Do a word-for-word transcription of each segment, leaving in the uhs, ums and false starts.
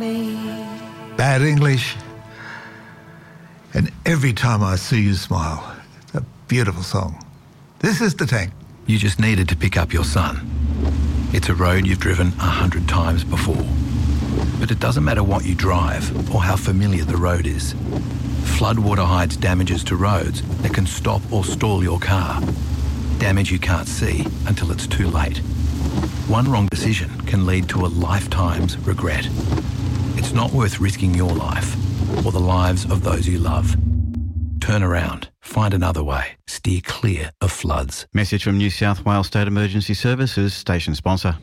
me. Bad English. And Every Time I See You Smile. It's a beautiful song. This is The Tank. You just needed to pick up your son. It's a road you've driven a hundred times before. But it doesn't matter what you drive or how familiar the road is. Floodwater hides damages to roads that can stop or stall your car. Damage you can't see until it's too late. One wrong decision can lead to a lifetime's regret. It's not worth risking your life or the lives of those you love. Turn around, find another way, steer clear of floods. Message from New South Wales State Emergency Services, station sponsor.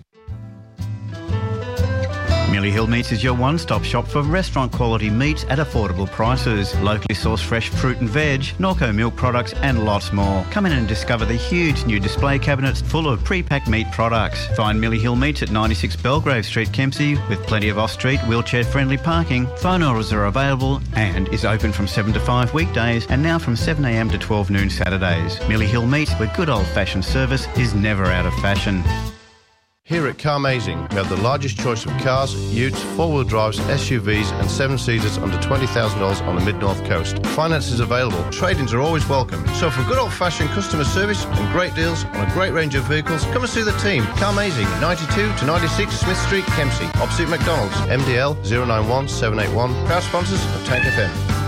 Millie Hill Meats is your one-stop shop for restaurant-quality meats at affordable prices. Locally sourced fresh fruit and veg, Norco milk products and lots more. Come in and discover the huge new display cabinets full of pre-packed meat products. Find Millie Hill Meats at ninety-six Belgrave Street, Kempsey, with plenty of off-street, wheelchair-friendly parking. Phone orders are available and is open from seven to five weekdays and now from seven a m to twelve noon Saturdays. Millie Hill Meats, where good old-fashioned service is never out of fashion. Here at Carmazing, we have the largest choice of cars, utes, four-wheel drives, S U Vs and seven-seaters under twenty thousand dollars on the Mid-North Coast. Finance is available. Trade-ins are always welcome. So for good old-fashioned customer service and great deals on a great range of vehicles, come and see the team. Carmazing, ninety-two to ninety-six Smith Street, Kempsey, opposite McDonald's, M D L zero nine one seven eight one. Proud sponsors of Tank F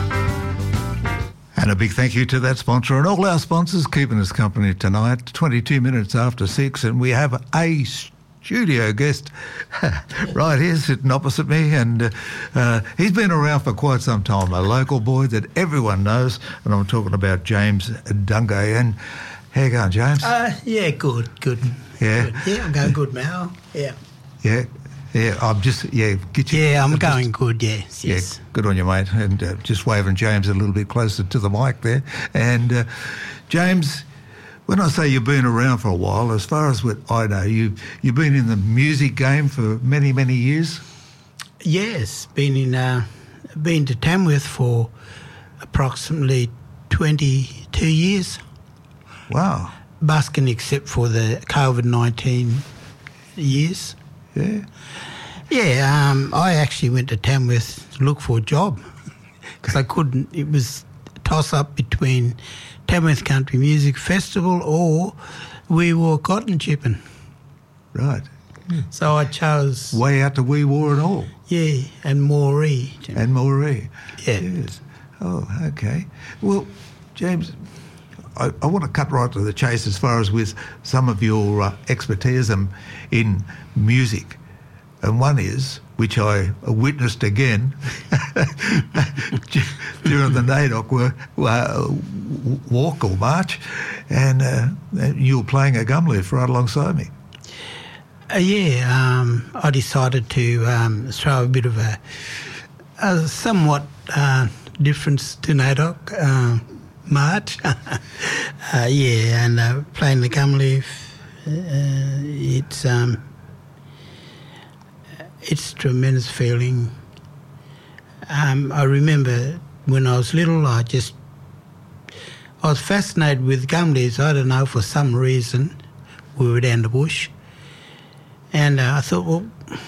M. And a big thank you to that sponsor and all our sponsors keeping us company tonight, twenty-two minutes after six, and we have a studio guest right here sitting opposite me, and uh, uh, he's been around for quite some time, a local boy that everyone knows, and I'm talking about James Dungay. And how you going, James? Uh, yeah, good, good. Yeah? Good. Yeah, I'm going good, Mal. Yeah. Yeah, yeah, I'm just, yeah, get you. Yeah, I'm just, going good, yes, yeah, yes. good on you, mate. And uh, just waving James a little bit closer to the mic there. And uh, James, when I say you've been around for a while, as far as what I know, you, you've been in the music game for many, many years? Yes, been in, uh, been to Tamworth for approximately twenty-two years. Wow. Busking except for the COVID nineteen years. Yeah? Yeah, um, I actually went to Tamworth to look for a job because I couldn't, it was a toss-up between Tamworth Country Music Festival or Wee Waa cotton chipping. Right. Yeah. So I chose... Way out to Wee Waa and all. Yeah, and Moree. And Moree. Yeah. Yes. Oh, okay. Well, James, I, I want to cut right to the chase as far as with some of your uh, expertise in, in music. And one is, which I witnessed again during the NAIDOC uh, walk or march, and uh, you were playing a gum lift right alongside me. Uh, yeah, um, I decided to um, throw a bit of a, a somewhat uh, difference to NAIDOC uh, march. uh, yeah, and uh, playing the gum lift, uh, it's... Um, It's a tremendous feeling. Um, I remember when I was little, I just, I was fascinated with gum leaves. I don't know, for some reason, we were down the bush. And uh, I thought, well,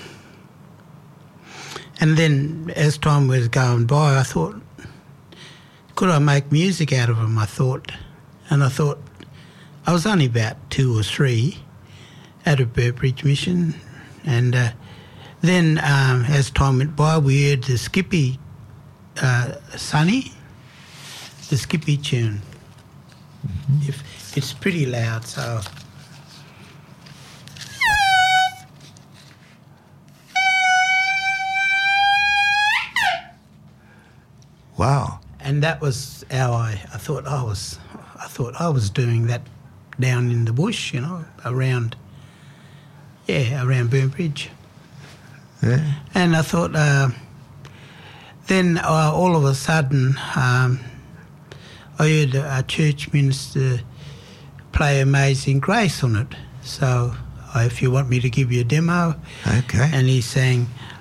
and then as time was going by, I thought, could I make music out of them, I thought. And I thought, I was only about two or three at a Burbridge Mission, and uh, then, um, as time went by, we heard the Skippy, uh, Sonny, the Skippy tune. Mm-hmm. If it's pretty loud, so. Wow! And that was how I, I thought I was, I thought I was doing that down in the bush, you know, around, yeah, around Burbridge. Yeah. And I thought, uh, then uh, all of a sudden, um, I heard a church minister play Amazing Grace on it. So uh, if you want me to give you a demo. Okay. And he sang,